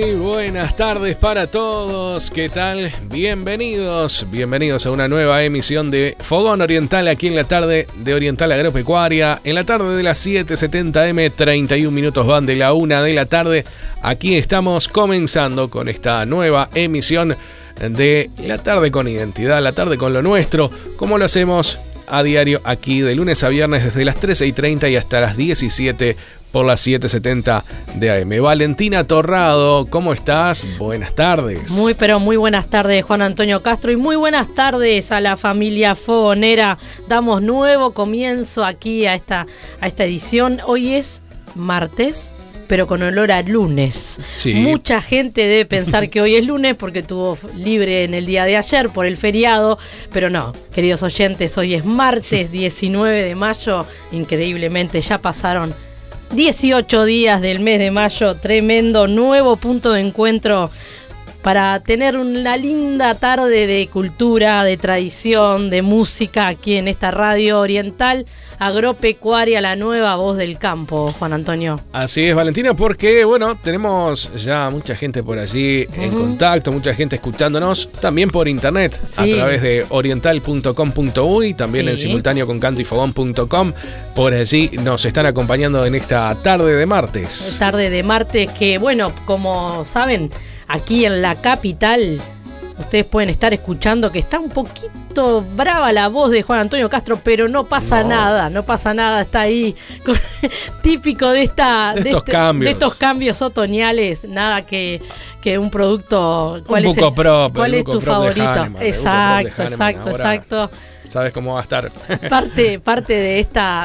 Muy buenas tardes para todos, ¿qué tal? Bienvenidos a una nueva emisión de Fogón Oriental aquí en la tarde de Oriental Agropecuaria. En la tarde de las 7:70 m, 31 minutos van de la 1 de la tarde. Aquí estamos comenzando con esta nueva emisión de La Tarde con Identidad, La Tarde con lo Nuestro, como lo hacemos a diario aquí de lunes a viernes desde las 13:30 y hasta las 17 por las 7:70 de AM. Valentina Torrado, ¿cómo estás? Buenas tardes. Muy buenas tardes, Juan Antonio Castro, y muy buenas tardes a la familia fogonera. Damos nuevo comienzo aquí a esta edición. Hoy es martes, pero con olor a lunes. Sí. Mucha gente debe pensar que hoy es lunes porque tuvo libre en el día de ayer por el feriado, pero no, queridos oyentes, hoy es martes 19 de mayo. Increíblemente ya pasaron 18 días del mes de mayo. Tremendo nuevo punto de encuentro para tener una linda tarde de cultura, de tradición, de música aquí en esta radio oriental agropecuaria, la nueva voz del campo, Juan Antonio. Así es, Valentina, porque bueno, tenemos ya mucha gente por allí en contacto, mucha gente escuchándonos también por internet, sí, a través de oriental.com.uy, también en simultáneo con cantoyfogón.com. Por allí nos están acompañando en esta tarde de martes. Tarde de martes que, bueno, como saben, aquí en la capital ustedes pueden estar escuchando que está un poquito brava la voz de Juan Antonio Castro, pero no pasa nada, está ahí típico de estos cambios otoñales, nada que un producto. ¿Cuál es tu favorito? Exacto. ¿Sabes cómo va a estar? Parte de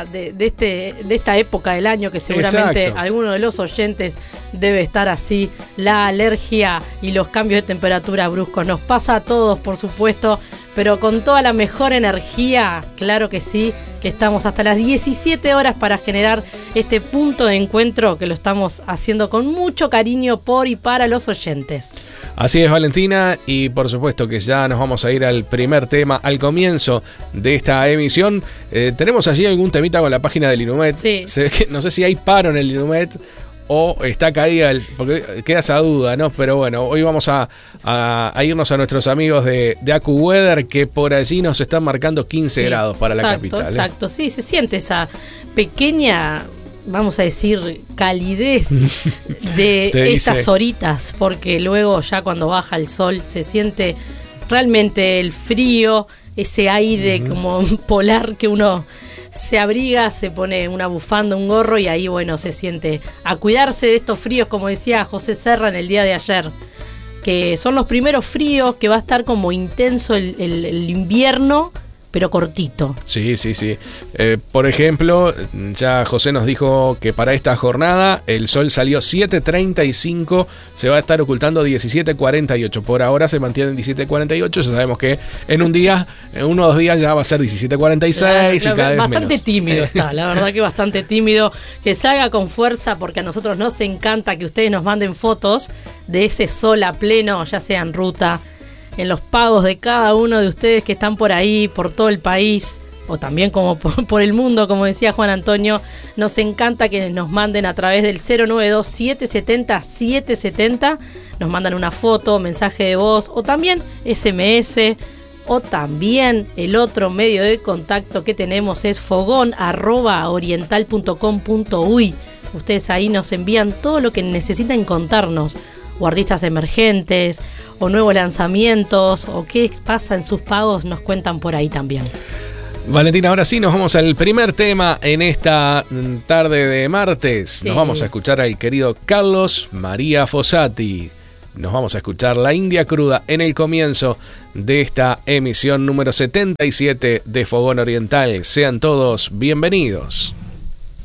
esta época del año que seguramente alguno de los oyentes debe estar así. La alergia y los cambios de temperatura bruscos nos pasa a todos, por supuesto, pero con toda la mejor energía, claro que sí, que estamos hasta las 17 horas para generar este punto de encuentro que lo estamos haciendo con mucho cariño por y para los oyentes. Así es, Valentina, y por supuesto que ya nos vamos a ir al primer tema, al comienzo de esta emisión. Tenemos allí algún temita con la página del Inumet. Sí. No sé si hay paro en el Inumet o está caída, porque queda esa duda, ¿no? Pero bueno, hoy vamos a irnos a nuestros amigos de AccuWeather, que por allí nos están marcando 15 grados para la capital. Exacto, sí, se siente esa pequeña, vamos a decir, calidez de estas horitas, porque luego ya cuando baja el sol se siente realmente el frío, ese aire como polar que uno se abriga, se pone una bufanda, un gorro, y ahí, bueno, se siente a cuidarse de estos fríos, como decía José Serra en el día de ayer, que son los primeros fríos, que va a estar como intenso el invierno, pero cortito. Sí. Por ejemplo, ya José nos dijo que para esta jornada el sol salió 7:35, se va a estar ocultando 17:48. Por ahora se mantiene en 17:48, ya sabemos que en uno o dos días ya va a ser 17:46 y cada vez bastante menos. Tímido está, la verdad que bastante tímido. Que salga con fuerza, porque a nosotros nos encanta que ustedes nos manden fotos de ese sol a pleno, ya sea en ruta, en los pagos de cada uno de ustedes que están por ahí, por todo el país, o también como por el mundo, como decía Juan Antonio. Nos encanta que nos manden a través del 092-770-770, nos mandan una foto, mensaje de voz, o también SMS, o también el otro medio de contacto que tenemos es fogón@oriental.com.uy. Ustedes ahí nos envían todo lo que necesitan contarnos, o artistas emergentes, o nuevos lanzamientos, o qué pasa en sus pagos, nos cuentan por ahí también. Valentina, ahora sí nos vamos al primer tema en esta tarde de martes. Sí. Nos vamos a escuchar al querido Carlos María Fossati. Nos vamos a escuchar La India Cruda en el comienzo de esta emisión número 77 de Fogón Oriental. Sean todos bienvenidos.